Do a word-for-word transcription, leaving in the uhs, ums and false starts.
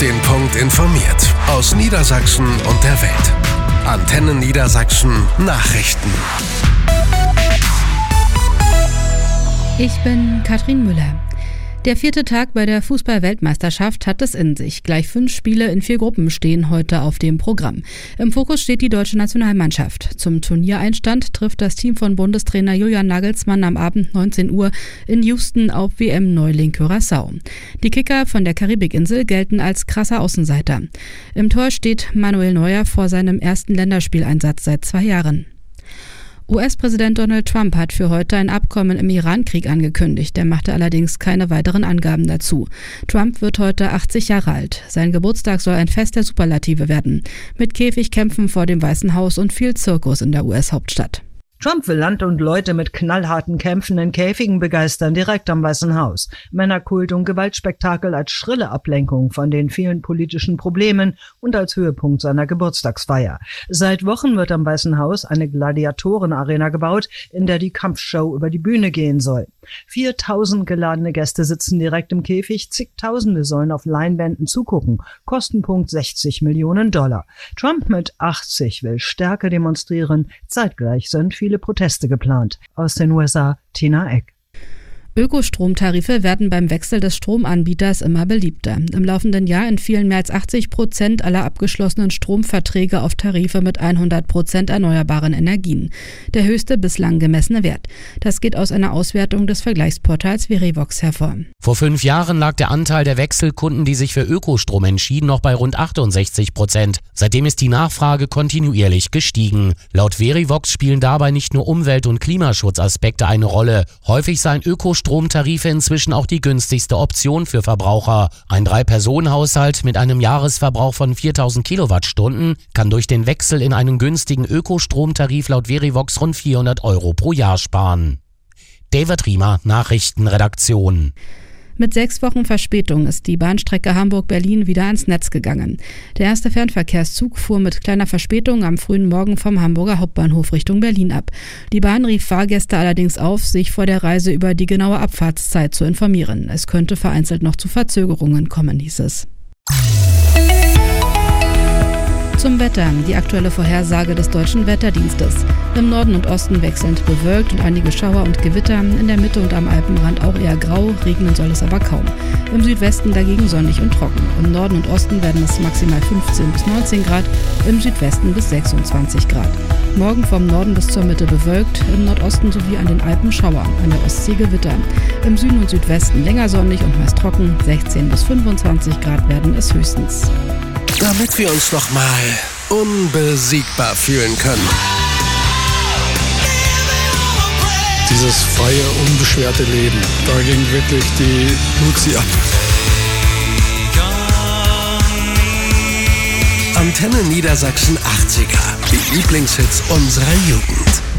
den Punkt informiert. Aus Niedersachsen und der Welt. Antenne Niedersachsen Nachrichten. Ich bin Katrin Müller. Der vierte Tag bei der Fußball-Weltmeisterschaft hat es in sich. Gleich fünf Spiele in vier Gruppen stehen heute auf dem Programm. Im Fokus steht die deutsche Nationalmannschaft. Zum Turniereinstand trifft das Team von Bundestrainer Julian Nagelsmann am Abend neunzehn Uhr in Houston auf W M-Neuling Curaçao. Die Kicker von der Karibikinsel gelten als krasser Außenseiter. Im Tor steht Manuel Neuer vor seinem ersten Länderspieleinsatz seit zwei Jahren. U S-Präsident Donald Trump hat für heute ein Abkommen im Iran-Krieg angekündigt. Er machte allerdings keine weiteren Angaben dazu. Trump wird heute achtzig Jahre alt. Sein Geburtstag soll ein Fest der Superlative werden. Mit Käfigkämpfen vor dem Weißen Haus und viel Zirkus in der U S-Hauptstadt. Trump will Land und Leute mit knallharten Kämpfen in Käfigen begeistern, direkt am Weißen Haus. Männerkult und Gewaltspektakel als schrille Ablenkung von den vielen politischen Problemen und als Höhepunkt seiner Geburtstagsfeier. Seit Wochen wird am Weißen Haus eine Gladiatorenarena gebaut, in der die Kampfshow über die Bühne gehen soll. viertausend geladene Gäste sitzen direkt im Käfig, zigtausende sollen auf Leinwänden zugucken. Kostenpunkt sechzig Millionen Dollar. Trump mit achtzig will Stärke demonstrieren, zeitgleich sind viele Proteste geplant. Aus den U S A, Tina Eck. Ökostromtarife werden beim Wechsel des Stromanbieters immer beliebter. Im laufenden Jahr entfielen mehr als achtzig Prozent aller abgeschlossenen Stromverträge auf Tarife mit hundert Prozent erneuerbaren Energien. Der höchste bislang gemessene Wert. Das geht aus einer Auswertung des Vergleichsportals Verivox hervor. Vor fünf Jahren lag der Anteil der Wechselkunden, die sich für Ökostrom entschieden, noch bei rund achtundsechzig Prozent. Seitdem ist die Nachfrage kontinuierlich gestiegen. Laut Verivox spielen dabei nicht nur Umwelt- und Klimaschutzaspekte eine Rolle. Häufig seien Ökostrom Stromtarife inzwischen auch die günstigste Option für Verbraucher. Ein Drei-Personen-Haushalt mit einem Jahresverbrauch von viertausend Kilowattstunden kann durch den Wechsel in einen günstigen Ökostromtarif laut Verivox rund vierhundert Euro pro Jahr sparen. David Riemer, Nachrichtenredaktion. Mit sechs Wochen Verspätung ist die Bahnstrecke Hamburg-Berlin wieder ans Netz gegangen. Der erste Fernverkehrszug fuhr mit kleiner Verspätung am frühen Morgen vom Hamburger Hauptbahnhof Richtung Berlin ab. Die Bahn rief Fahrgäste allerdings auf, sich vor der Reise über die genaue Abfahrtszeit zu informieren. Es könnte vereinzelt noch zu Verzögerungen kommen, hieß es. Zum Wetter. Die aktuelle Vorhersage des Deutschen Wetterdienstes. Im Norden und Osten wechselnd bewölkt und einige Schauer und Gewitter. In der Mitte und am Alpenrand auch eher grau, regnen soll es aber kaum. Im Südwesten dagegen sonnig und trocken. Im Norden und Osten werden es maximal fünfzehn bis neunzehn Grad, im Südwesten bis sechsundzwanzig Grad. Morgen vom Norden bis zur Mitte bewölkt, im Nordosten sowie an den Alpen Schauer, an der Ostsee Gewitter. Im Süden und Südwesten länger sonnig und meist trocken, sechzehn bis fünfundzwanzig Grad werden es höchstens. Damit wir uns noch mal unbesiegbar fühlen können. Dieses freie, unbeschwerte Leben, da ging wirklich die Luzi ab. Antenne Niedersachsen achtziger, die Lieblingshits unserer Jugend.